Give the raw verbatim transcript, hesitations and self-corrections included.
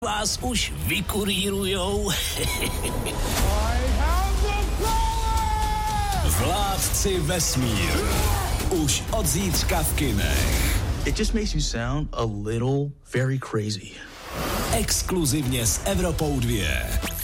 Vás už vykurírujou Vládci vesmíru. Už od zítřka v kinech. It just makes you sound a little very crazy. Exkluzivně s Evropou dva.